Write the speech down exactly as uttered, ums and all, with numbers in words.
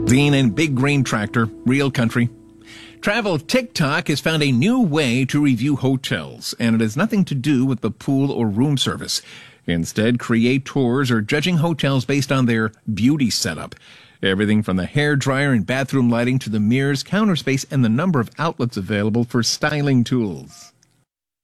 Dean and Big Green Tractor, Real Country. Travel TikTok has found a new way to review hotels, and it has nothing to do with the pool or room service. Instead, creators are judging hotels based on their beauty setup. Everything from the hair dryer and bathroom lighting to the mirrors, counter space, and the number of outlets available for styling tools.